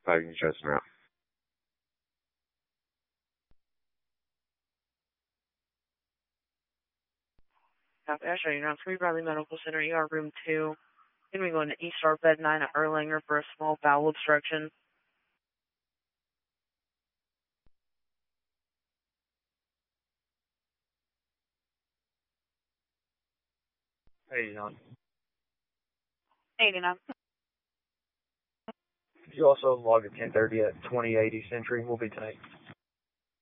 5 Union Justin route. Ashley, you're on 3 Bradley Medical Center, ER room 2. Going to be going to ESTAR bed 9 at Erlanger for a small bowel obstruction. Hey, John. 89. You also log at 10:30 at 2080 Century. We'll be tight.